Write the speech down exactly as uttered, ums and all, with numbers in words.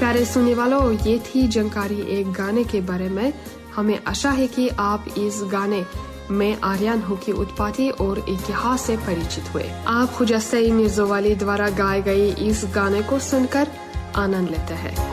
प्यारे सुनने वालों, ये थी जानकारी एक गाने के बारे में। हमें आशा है कि आप इस गाने में आर्यन हू की उत्पत्ति और इतिहास से परिचित हुए। आप खुजा सईद मिर्ज़ा वाली द्वारा गाए गए इस गाने को सुनकर आनंद लेते हैं।